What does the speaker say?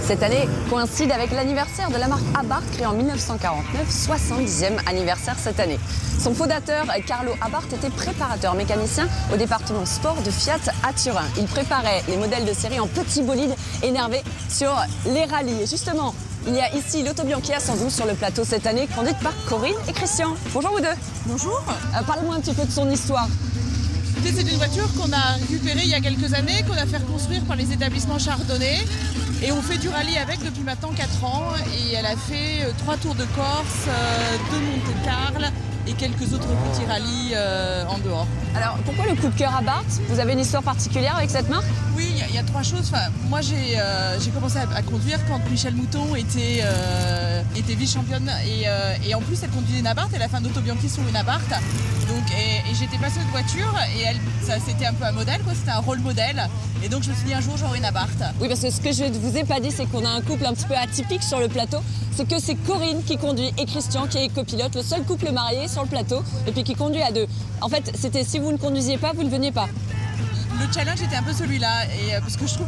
Cette année coïncide avec l'anniversaire de la marque Abarth, créée en 1949, 70e anniversaire cette année. Son fondateur, Carlo Abarth, était préparateur mécanicien au département sport de Fiat à Turin. Il préparait les modèles de série en petits bolides énervés sur les rallyes. Et justement, il y a ici l'Auto Bianchi à 112 sur le plateau cette année, conduite par Corinne et Christian. Bonjour vous deux. Bonjour. Parle-moi un petit peu de son histoire. C'est une voiture qu'on a récupérée il y a quelques années, qu'on a fait reconstruire par les établissements Chardonnay. Et on fait du rallye avec depuis maintenant 4 ans. Et elle a fait 3 tours de Corse, 2 Monte-Carlo et quelques autres petits rallyes en dehors. Alors pourquoi le coup de cœur Abarth? Vous avez une histoire particulière avec cette marque? Oui, il y a 3 choses. Enfin, moi j'ai commencé à conduire quand Michèle Mouton était vice-championne. Et en plus elle conduisait une Abarth, elle a fait un Auto Bianchi sur une Abarth. Donc, et j'étais passionnée de voiture et c'était un peu un modèle, quoi. C'était un rôle modèle. Et donc je me suis dit un jour j'aurai une Abarth. Oui, parce que ce que je ne vous ai pas dit, c'est qu'on a un couple un petit peu atypique sur le plateau. C'est que c'est Corinne qui conduit et Christian qui est copilote, le seul couple marié sur le plateau et puis qui conduit à 2. En fait, c'était si vous ne conduisiez pas, vous ne veniez pas. Le challenge était un peu celui-là, et parce que je trouve